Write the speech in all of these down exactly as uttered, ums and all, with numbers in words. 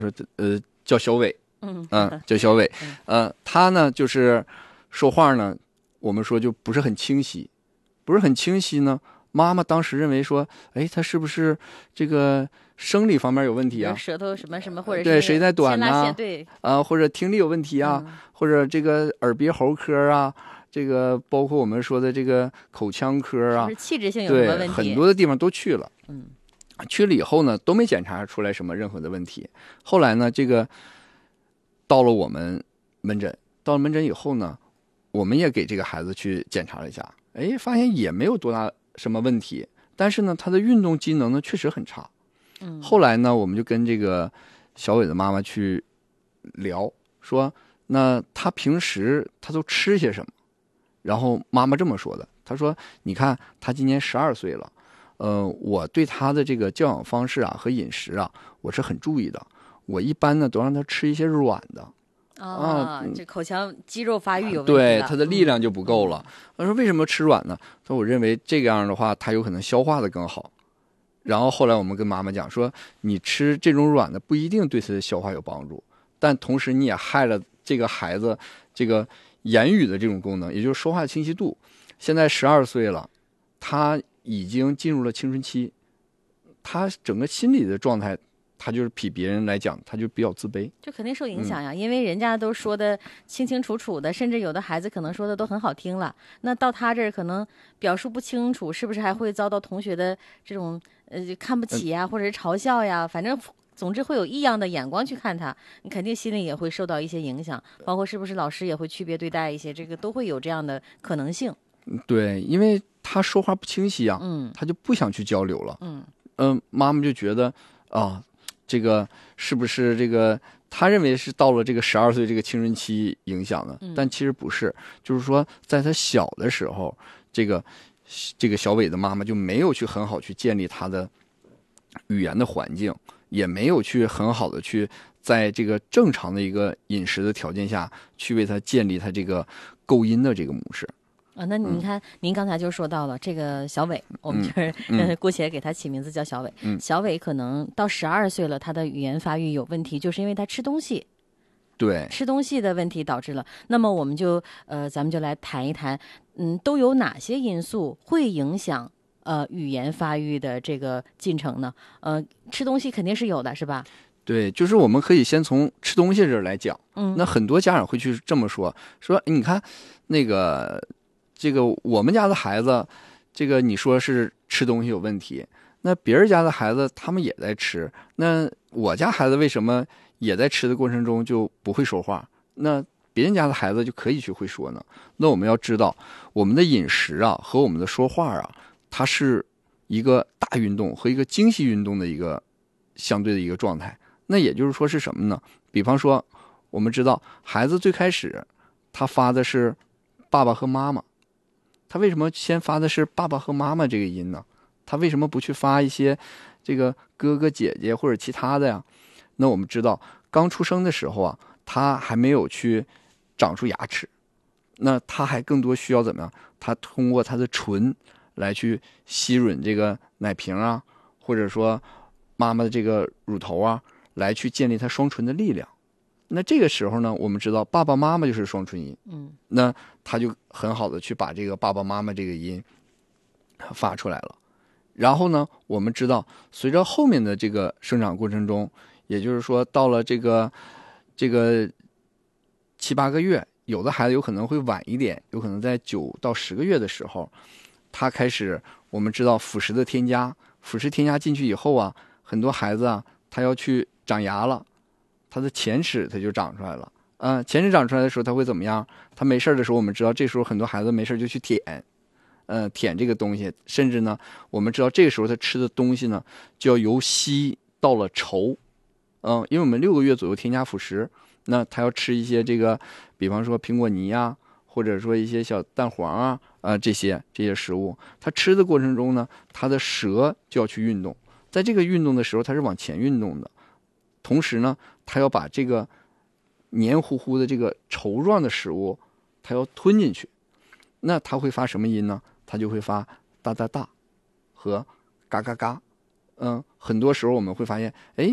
呃，叫小伟，嗯嗯、呃，叫小伟，呃，他呢就是说话呢，我们说就不是很清晰，不是很清晰呢。妈妈当时认为说，哎，他是不是这个生理方面有问题啊？ 舌头什么什么，或者是对谁在短呢？ 对啊、呃，或者听力有问题啊，嗯、或者这个耳鼻喉科啊，这个包括我们说的这个口腔科啊， 是气质性有什么问题？ 对，很多的地方都去了。 嗯。 去了以后呢，都没检查出来什么任何的问题。后来呢，这个到了我们门诊，到了门诊以后呢，我们也给这个孩子去检查了一下，哎，发现也没有多大什么问题，但是呢，他的运动机能呢确实很差。 嗯， 后来呢，我们就跟这个小伟的妈妈去聊，说那他平时他都吃些什么？然后妈妈这么说的，她说：“你看，他今年十二岁了。”呃，我对他的这个教养方式啊和饮食啊，我是很注意的。我一般呢都让他吃一些软的。 啊，这口腔肌肉发育有问题对，他的力量就不够了。 嗯、 他说为什么吃软呢？他说我认为这个样的话，他有可能消化的更好。然后后来我们跟妈妈讲说，你吃这种软的不一定对他的消化有帮助，但同时你也害了这个孩子这个言语的这种功能，也就是说话清晰度。现在十二岁了，他已经进入了青春期，他整个心理的状态，他就是比别人来讲，他就比较自卑， 就肯定受影响呀、嗯。因为人家都说的清清楚楚的，甚至有的孩子可能说的都很好听了，那到他这儿可能表述不清楚，是不是还会遭到同学的这种呃看不起呀，或者是嘲笑呀？反正总之会有异样的眼光去看他，你肯定心里也会受到一些影响，包括是不是老师也会区别对待一些，这个都会有这样的可能性。 对，因为他说话不清晰啊， 嗯， 他就不想去交流了。 嗯嗯、呃，妈妈就觉得啊，这个是不是这个他认为是到了这个十二岁这个青春期影响的， 嗯、 但其实不是，就是说在他小的时候，这个这个小伟的妈妈就没有去很好去建立他的语言的环境，也没有去很好的去在这个正常的一个饮食的条件下去为他建立他这个构音的这个模式。 啊，那您看，嗯、您刚才就说到了这个小伟，我们就是、嗯呃、姑且给他起名字叫小伟。 嗯、 小伟可能到十二岁了，他的语言发育有问题，就是因为他吃东西， 对， 吃东西的问题导致了。那么我们就呃，咱们就来谈一谈，嗯，都有哪些因素会影响呃语言发育的这个进程呢？呃，吃东西肯定是有的，是吧？ 对，就是我们可以先从吃东西这儿来讲。 嗯， 那很多家长会去这么说，说你看那个。这个我们家的孩子，这个你说是吃东西有问题，那别人家的孩子他们也在吃，那我家孩子为什么也在吃的过程中就不会说话？那别人家的孩子就可以去会说呢？那我们要知道，我们的饮食啊和我们的说话啊，它是一个大运动和一个精细运动的一个相对的一个状态。那也就是说是什么呢？比方说，我们知道孩子最开始他发的是爸爸和妈妈。他为什么先发的是爸爸和妈妈这个音呢？他为什么不去发一些这个哥哥姐姐或者其他的呀？那我们知道，刚出生的时候啊，他还没有去长出牙齿，那他还更多需要怎么样？他通过他的唇来去吸吮这个奶瓶啊，或者说妈妈的这个乳头啊，来去建立他双唇的力量。那这个时候呢，我们知道爸爸妈妈就是双唇音， 嗯， 那他就很好的去把这个爸爸妈妈这个音发出来了。然后呢，我们知道随着后面的这个生长过程中，也就是说到了这个这个七八个月，有的孩子有可能会晚一点，有可能在九到十个月的时候，他开始我们知道辅食的添加，辅食添加进去以后啊，很多孩子啊，他要去长牙了。他的前齿他就长出来了，嗯、呃，前齿长出来的时候他会怎么样？他没事的时候，我们知道这时候很多孩子没事就去舔，嗯、呃，舔这个东西，甚至呢，我们知道这个时候他吃的东西呢，就要由稀到了稠，嗯、呃，因为我们六个月左右添加辅食，那他要吃一些这个，比方说苹果泥啊，或者说一些小蛋黄啊，啊、呃，这些这些食物，他吃的过程中呢，他的舌就要去运动，在这个运动的时候，他是往前运动的。同时呢，他要把这个黏糊糊的这个稠状的食物，他要吞进去。那他会发什么音呢？他就会发哒哒哒和嘎嘎嘎。嗯，很多时候我们会发现，哎，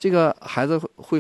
这个孩子会